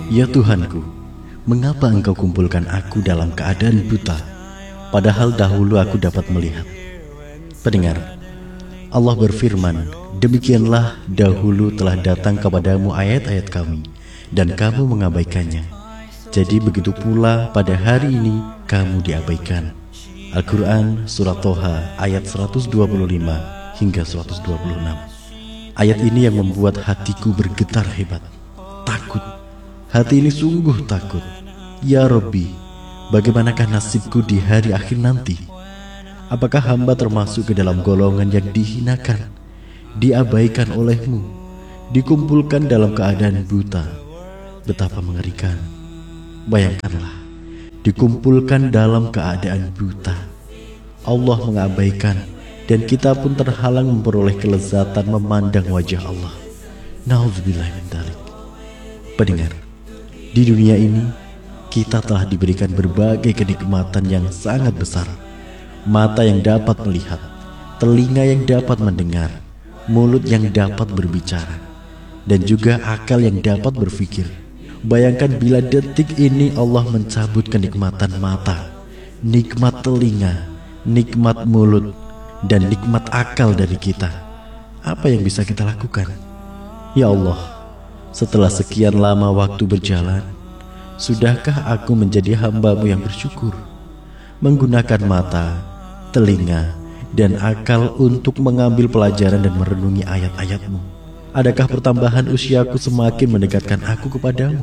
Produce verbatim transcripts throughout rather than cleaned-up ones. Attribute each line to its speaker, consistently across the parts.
Speaker 1: Ya Tuhanku, mengapa Engkau kumpulkan aku dalam keadaan buta, padahal dahulu aku dapat melihat? Pendengar, Allah berfirman, demikianlah dahulu telah datang kepadamu ayat-ayat kami, dan kamu mengabaikannya. Jadi begitu pula pada hari ini kamu diabaikan. Al-Quran Surat Toha ayat seratus dua puluh lima hingga seratus dua puluh enam. Ayat ini yang membuat hatiku bergetar hebat. Takut. Hati ini sungguh takut. Ya Rabbi, bagaimanakah nasibku di hari akhir nanti? Apakah hamba termasuk ke dalam golongan yang dihinakan, diabaikan olehmu, dikumpulkan dalam keadaan buta? Betapa mengerikan. Bayangkanlah, dikumpulkan dalam keadaan buta, Allah mengabaikan, dan kita pun terhalang memperoleh kelezatan memandang wajah Allah. Nauzubillah min dzalik. Pendengar, di dunia ini kita telah diberikan berbagai kenikmatan yang sangat besar. Mata yang dapat melihat, telinga yang dapat mendengar, mulut yang dapat berbicara, dan juga akal yang dapat berpikir. Bayangkan bila detik ini Allah mencabut kenikmatan mata, nikmat telinga, nikmat mulut, dan nikmat akal dari kita. Apa yang bisa kita lakukan? Ya Allah, setelah sekian lama waktu berjalan, sudahkah aku menjadi hamba-Mu yang bersyukur, menggunakan mata, telinga, dan akal untuk mengambil pelajaran dan merenungi ayat-ayat-Mu? Adakah pertambahan usiaku semakin mendekatkan aku kepadamu?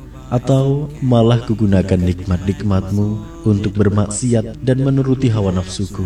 Speaker 1: Atau malah kugunakan nikmat-nikmat-Mu untuk bermaksiat dan menuruti hawa nafsuku?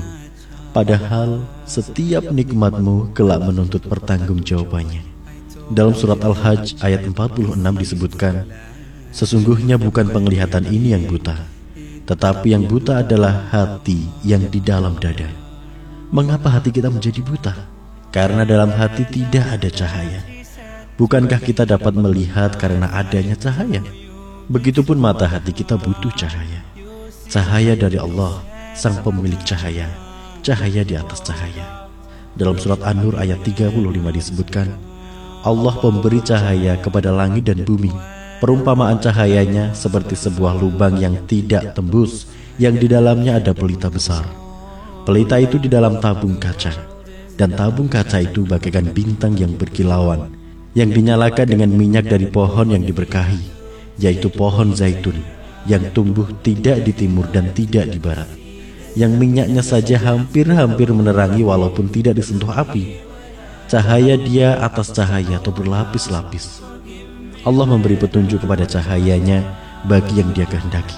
Speaker 1: Padahal setiap nikmat-Mu kelak menuntut pertanggungjawabannya. Dalam surat Al-Hajj ayat empat puluh enam disebutkan, sesungguhnya bukan penglihatan ini yang buta, tetapi yang buta adalah hati yang di dalam dada. Mengapa hati kita menjadi buta? Karena dalam hati tidak ada cahaya. Bukankah kita dapat melihat karena adanya cahaya? Begitupun mata hati kita butuh cahaya. Cahaya dari Allah, sang pemilik cahaya. Cahaya di atas cahaya. Dalam surat An-Nur ayat tiga puluh lima disebutkan, Allah pemberi cahaya kepada langit dan bumi. Perumpamaan cahayanya seperti sebuah lubang yang tidak tembus, yang di dalamnya ada pelita besar. Pelita itu di dalam tabung kaca, dan tabung kaca itu bagaikan bintang yang berkilauan, yang dinyalakan dengan minyak dari pohon yang diberkahi, yaitu pohon zaitun, yang tumbuh tidak di timur dan tidak di barat, yang minyaknya saja hampir-hampir menerangi walaupun tidak disentuh api. Cahaya dia atas cahaya atau berlapis-lapis. Allah memberi petunjuk kepada cahayanya bagi yang dia kehendaki.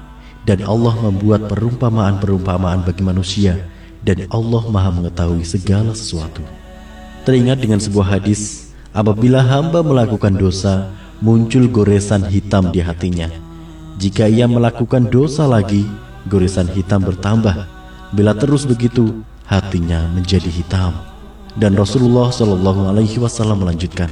Speaker 1: Dan Allah membuat perumpamaan-perumpamaan bagi manusia, dan Allah maha mengetahui segala sesuatu. Teringat dengan sebuah hadis, apabila hamba melakukan dosa, muncul goresan hitam di hatinya. Jika ia melakukan dosa lagi, goresan hitam bertambah. Bila terus begitu, hatinya menjadi hitam. Dan Rasulullah shallallahu alaihi wasallam melanjutkan,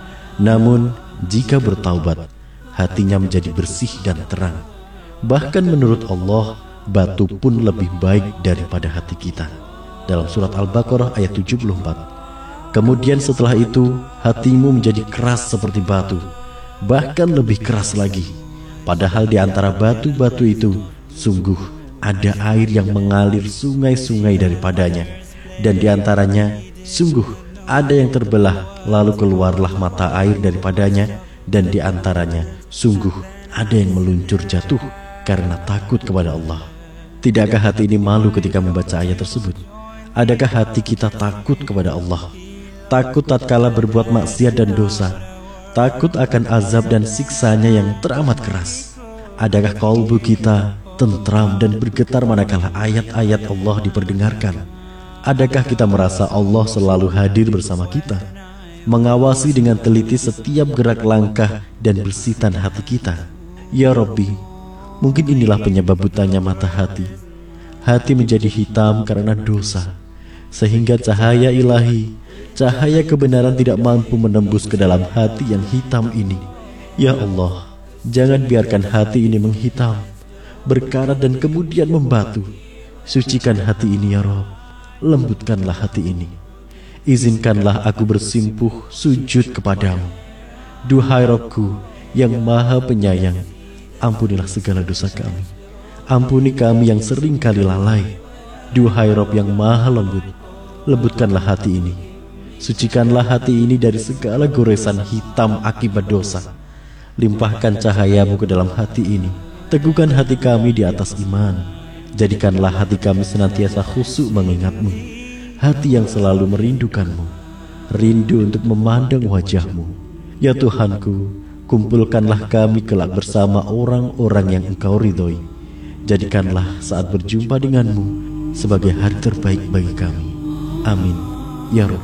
Speaker 1: namun jika bertaubat, hatinya menjadi bersih dan terang. Bahkan menurut Allah, batu pun lebih baik daripada hati kita. Dalam surat Al-Baqarah ayat tujuh puluh empat. Kemudian setelah itu, hatimu menjadi keras seperti batu, bahkan lebih keras lagi. Padahal di antara batu-batu itu, sungguh ada air yang mengalir sungai-sungai daripadanya. Dan di antaranya, sungguh ada yang terbelah, lalu keluarlah mata air daripadanya. Dan di antaranya, sungguh ada yang meluncur jatuh karena takut kepada Allah. Tidakkah hati ini malu ketika membaca ayat tersebut? Adakah hati kita takut kepada Allah? Takut tatkala berbuat maksiat dan dosa, takut akan azab dan siksanya yang teramat keras. Adakah kalbu kita tentram dan bergetar manakala ayat-ayat Allah diperdengarkan? Adakah kita merasa Allah selalu hadir bersama kita, mengawasi dengan teliti setiap gerak langkah dan bersitan hati kita? Ya Rabbi, mungkin inilah penyebab butanya mata hati. Hati menjadi hitam karena dosa, sehingga cahaya ilahi, cahaya kebenaran tidak mampu menembus ke dalam hati yang hitam ini. Ya Allah, jangan biarkan hati ini menghitam, berkarat dan kemudian membatu. Sucikan hati ini ya Rabb, lembutkanlah hati ini. Izinkanlah aku bersimpuh sujud kepadamu. Duhai Rabbku, yang maha penyayang, ampunilah segala dosa kami. Ampuni kami yang sering kali lalai. Duhai Rob yang maha lembut, lembutkanlah hati ini. Sucikanlah hati ini dari segala goresan hitam akibat dosa. Limpahkan cahayamu ke dalam hati ini. Teguhkan hati kami di atas iman. Jadikanlah hati kami senantiasa khusyuk mengingatmu, hati yang selalu merindukanmu, rindu untuk memandang wajahmu. Ya Tuhanku, kumpulkanlah kami kelak bersama orang-orang yang Engkau ridhoi. Jadikanlah saat berjumpa denganmu sebagai hari terbaik bagi kami. Amin ya Rabb.